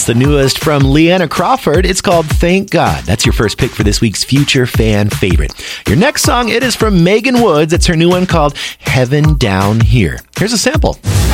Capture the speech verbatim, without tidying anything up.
the newest from Leanna Crawford. It's called Thank God. That's your first pick for this week's Future Fan Favorite. Your next song, it is from Megan Woods. It's her new one called Heaven Down Here. Here's a sample.